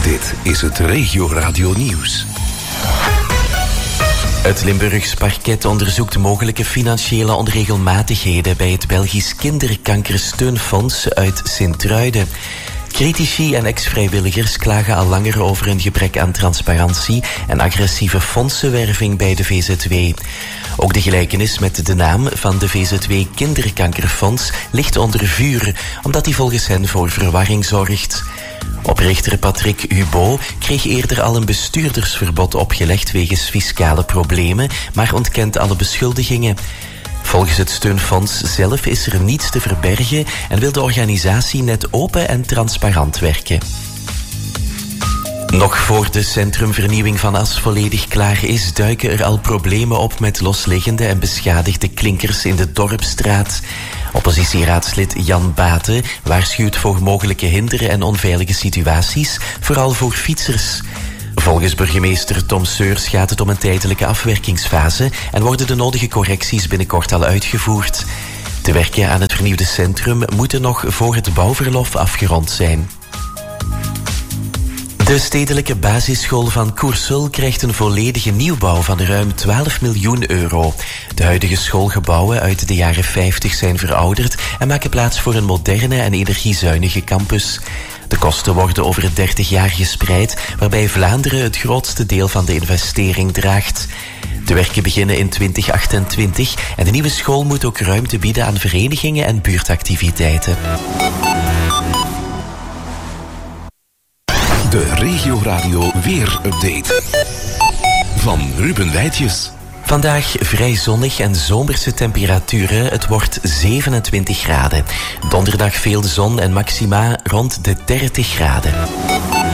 Dit is het Regio Radio Nieuws. Het Limburgs parket onderzoekt mogelijke financiële onregelmatigheden bij het Belgisch Kinderkankersteunfonds uit Sint-Truiden. Critici en ex-vrijwilligers klagen al langer over een gebrek aan transparantie en agressieve fondsenwerving bij de VZW. Ook de gelijkenis met de naam van de VZW Kinderkankerfonds ligt onder vuur, omdat die volgens hen voor verwarring zorgt. Oprichter Patrick Hubeau kreeg eerder al een bestuurdersverbod opgelegd wegens fiscale problemen, maar ontkent alle beschuldigingen. Volgens het steunfonds zelf is er niets te verbergen en wil de organisatie net open en transparant werken. Nog voor de centrumvernieuwing van As volledig klaar is, duiken er al problemen op met losliggende en beschadigde klinkers in de Dorpsstraat. Oppositieraadslid Jan Baten waarschuwt voor mogelijke hinderen en onveilige situaties, vooral voor fietsers. Volgens burgemeester Tom Seurs gaat het om een tijdelijke afwerkingsfase en worden de nodige correcties binnenkort al uitgevoerd. De werken aan het vernieuwde centrum moeten nog voor het bouwverlof afgerond zijn. De stedelijke basisschool van Coersel krijgt een volledige nieuwbouw van ruim 12 miljoen euro. De huidige schoolgebouwen uit de jaren 50 zijn verouderd en maken plaats voor een moderne en energiezuinige campus. De kosten worden over 30 jaar gespreid, waarbij Vlaanderen het grootste deel van de investering draagt. De werken beginnen in 2028 en de nieuwe school moet ook ruimte bieden aan verenigingen en buurtactiviteiten. De Regio Radio Weer-update van Ruben Wijtjes. Vandaag vrij zonnig en zomerse temperaturen. Het wordt 27 graden. Donderdag veel zon en maxima rond de 30 graden.